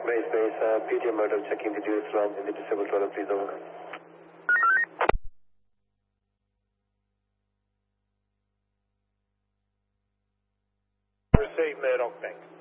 Base, PTM model checking the dual alarm in the disabled toilet, please over. Receive Murdoch, thanks.